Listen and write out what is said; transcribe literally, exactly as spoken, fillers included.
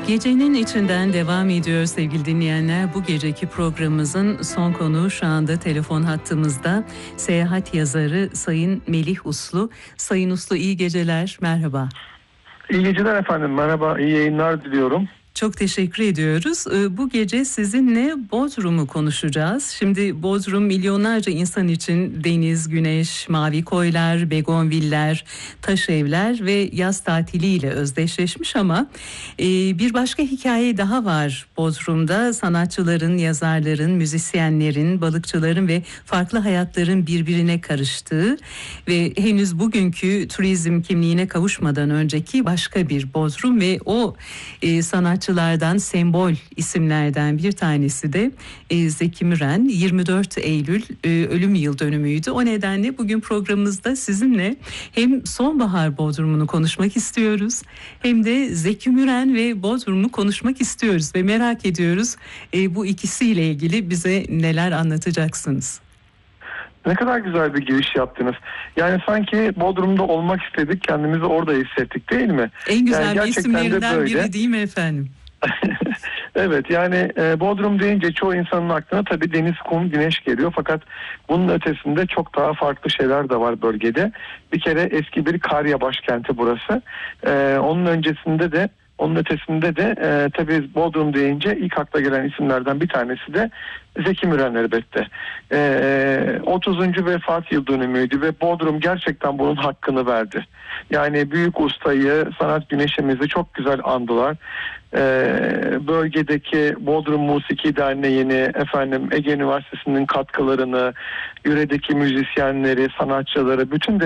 Gecenin içinden devam ediyor sevgili dinleyenler. Bu geceki programımızın son konuğu şu anda telefon hattımızda. Seyahat yazarı Sayın Melih Uslu. Sayın Uslu, iyi geceler, merhaba. İyi geceler efendim, merhaba, iyi yayınlar diliyorum. Çok teşekkür ediyoruz. Bu gece sizinle Bodrum'u konuşacağız. Şimdi Bodrum milyonlarca insan için deniz, güneş, mavi koylar, begonviller, taş evler ve yaz tatiliyle özdeşleşmiş ama bir başka hikaye daha var Bodrum'da. Sanatçıların, yazarların, müzisyenlerin, balıkçıların ve farklı hayatların birbirine karıştığı ve henüz bugünkü turizm kimliğine kavuşmadan önceki başka bir Bodrum ve o sanatçı sanatçılardan, sembol isimlerden bir tanesi de e, Zeki Müren. yirmi dört Eylül e, ölüm yıl dönümüydü. O nedenle bugün programımızda sizinle hem sonbahar Bodrum'unu konuşmak istiyoruz hem de Zeki Müren ve Bodrum'u konuşmak istiyoruz ve merak ediyoruz e, bu ikisiyle ilgili bize neler anlatacaksınız? Ne kadar güzel bir giriş yaptınız. Yani sanki Bodrum'da olmak istedik, kendimizi orada hissettik, değil mi? En güzel yani isimlerinden biri değil mi efendim? Evet, yani e, Bodrum deyince çoğu insanın aklına tabii deniz, kum, güneş geliyor. Fakat bunun ötesinde çok daha farklı şeyler de var bölgede. Bir kere eski bir Karya başkenti burası. E, onun öncesinde de Onun ötesinde de e, tabii Bodrum deyince ilk akla gelen isimlerden bir tanesi de Zeki Müren elbette. E, otuzuncu vefat yıl dönümüydü ve Bodrum gerçekten bunun hakkını verdi. Yani büyük ustayı, sanat güneşimizi çok güzel andılar. E, bölgedeki Bodrum Musiki Derneği'ni, efendim Ege Üniversitesi'nin katkılarını, yöredeki müzisyenleri, sanatçıları, bütün